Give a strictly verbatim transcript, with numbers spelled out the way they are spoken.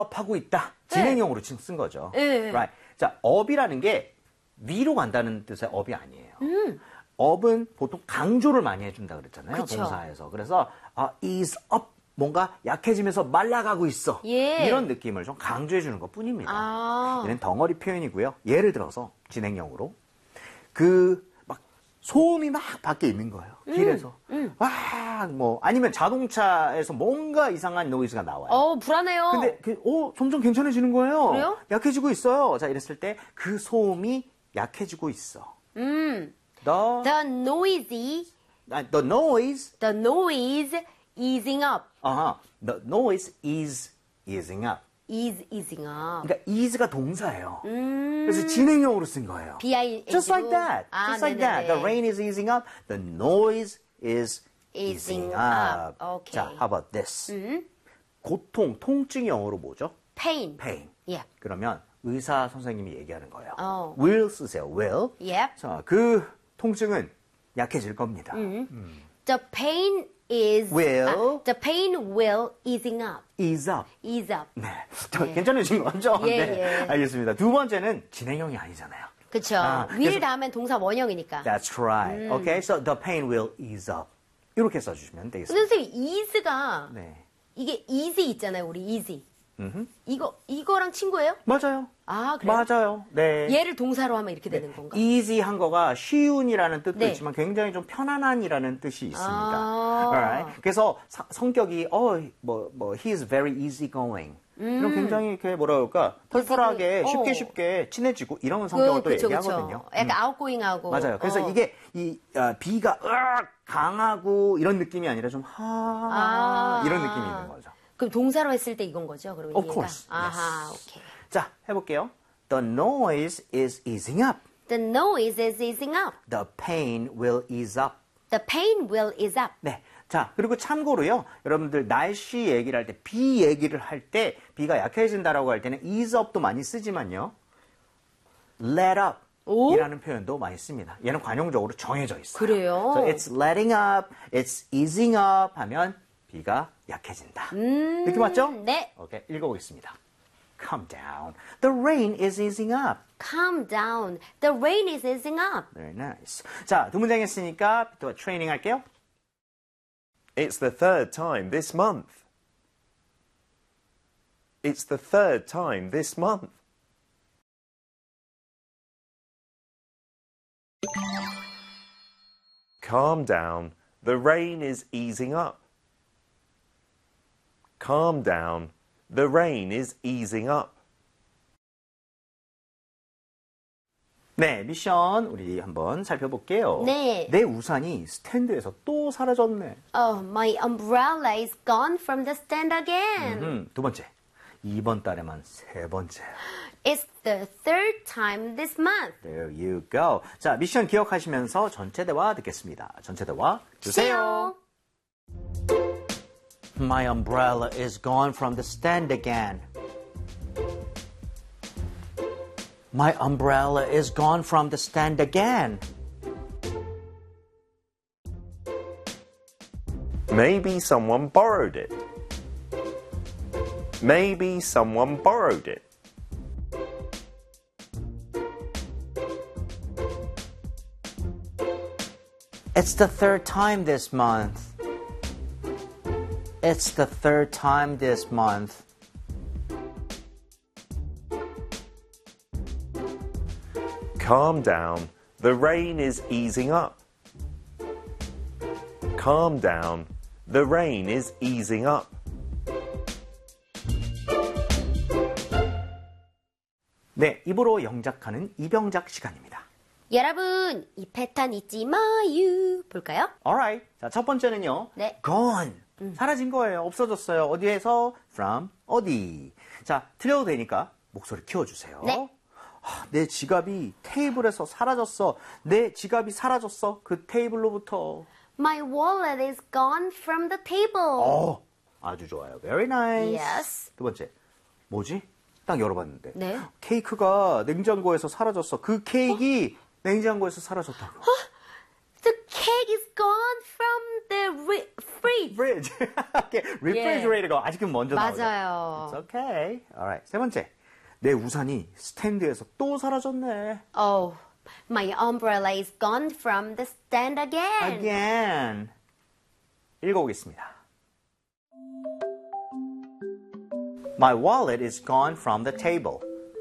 하고 있다. 진행형으로 지금 쓴 거죠. 네. Right. 자, up이라는 게 위로 간다는 뜻의 up이 아니에요. 음. up은 보통 강조를 많이 해준다 그랬잖아요. 그쵸. 동사에서. 그래서 아, is up. 뭔가 약해지면서 말라가고 있어. 예. 이런 느낌을 좀 강조해 주는 것 뿐입니다. 아. 얘는 덩어리 표현이고요. 예를 들어서 진행형으로 그 막 소음이 막 밖에 있는 거예요. 길에서. 음. 와, 뭐 아니면 자동차에서 뭔가 이상한 노이즈가 나와요. 어, 불안해요. 근데 그, 어, 점점 괜찮아지는 거예요. 그래요? 약해지고 있어요. 자, 이랬을 때 그 소음이 약해지고 있어. 음. The, The noisy, 아, the noise, the noise easing up. uh-huh, the noise is easing up. is easing up. 그러니까 is가 동사예요. 음. 그래서 진행형으로 쓴 거예요. 비아이엔지로. Just like that. 아, Just like 네네네. that. The rain is easing up. The noise is Easing easing up. up. Okay. 자, how about this? 음. 고통, 통증이 영어로 뭐죠? pain. pain. Yeah. 그러면 의사 선생님이 얘기하는 거예요. 어. will 쓰세요. will. Yep. 자, 그 통증은 약해질 겁니다. The pain is Will. 아, the pain will easing up. ease up. ease up. 네. 저 괜찮으신 거죠? 예, 네. 예. 알겠습니다. 두 번째는 진행형이 아니잖아요. 그쵸. 아, will 그래서- 다음엔 동사 원형이니까. That's right. Okay, so the pain will ease up. 이렇게 써주시면 되겠습니다. 선생님, ease가 네. 이게 easy 있잖아요. 우리 easy. 음흠. 이거 이거랑 친구예요? 맞아요. 아, 그래요? 맞아요. 네. 얘를 동사로 하면 이렇게 되는 건가? easy한 거가 쉬운이라는 뜻도 네. 있지만 굉장히 좀 편안한이라는 뜻이 있습니다. 아. Alright? 그래서 사- 성격이 어뭐 뭐 he is very easygoing. 이런 굉장히 이렇게 뭐라 그럴까 털털하게 음. easy- 쉽게 어. 쉽게 친해지고 이런 성격을 또 그쵸, 얘기하거든요. 그쵸. 약간 아웃고잉하고. 맞아요. 그래서 어. 이게 이 아, B가 으악, 강하고 이런 느낌이 아니라 좀 하 아. 이런 느낌이 있는 거죠. 그럼 동사로 했을 때 이건 거죠? 그러면 Of 얘가? course. 아하, Yes. 오케이. 자, 해볼게요. The noise is easing up. The noise is easing up. The pain will ease up. The pain will ease up. 네. 자, 그리고 참고로요. 여러분들 날씨 얘기를 할 때, 비 얘기를 할 때, 비가 약해진다라고 할 때는 ease up도 많이 쓰지만요. let up. 오? 이라는 표현도 많이 씁니다. 얘는 관용적으로 정해져 있어요. 그래요? So it's letting up, it's easing up 하면 비가 약해진다. 음, 느낌 왔죠? 네. 오케이, 읽어보겠습니다. Calm down. The rain is easing up. Calm down. The rain is easing up. Very nice. 자, 두 문장 했으니까 또 트레이닝 할게요. It's the third time this month. It's the third time this month. Calm down. The rain is easing up. Calm down. The rain is easing up. 네, 미션 우리 한번 살펴볼게요. 네. 내 우산이 스탠드에서 또 사라졌네. Oh, my umbrella is gone from the stand again. 음, 두 번째. 이번 달에만 세 번째. It's the third time this month. There you go. 자, 미션 기억하시면서 전체 대화 듣겠습니다. 전체 대화 주세요. My umbrella is gone from the stand again. My umbrella is gone from the stand again. Maybe someone borrowed it. Maybe someone borrowed it. It's the third time this month. It's the third time this month. Calm down. The rain is easing up. Calm down. The rain is easing up. 네, 입으로 영작하는 이병작 시간입니다. 여러분, 이 패턴 잊지 마요. 볼까요? Alright. 자, 첫 번째는요. 네. Gone. 사라진 거예요. 없어졌어요. 어디에서? From 어디. 자, 틀려도 되니까 목소리 키워주세요. 네. 아, 내 지갑이 테이블에서 사라졌어. 내 지갑이 사라졌어. 그 테이블로부터. My wallet is gone from the table. 어, 아주 좋아요. Very nice. Yes. 두 번째. 뭐지? 딱 열어봤는데. 네. 케이크가 냉장고에서 사라졌어. 그 케이크 냉장고에서 사라졌다고. The cake is gone from the ri- fridge. fridge. fridge. okay. refrigerator가 아직은 먼저 나오죠. 맞아요. It's okay. Alright. 세 번째. 내 우산이 스탠드에서 또 사라졌네. Oh, my umbrella is gone from the stand again. Again. 읽어보겠습니다. My wallet is gone from the table.